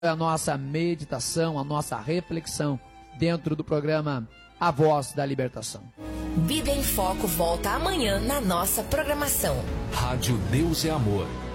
a nossa meditação, a nossa reflexão dentro do programa A Voz da Libertação. Vida em Foco volta amanhã na nossa programação. Rádio Deus é Amor.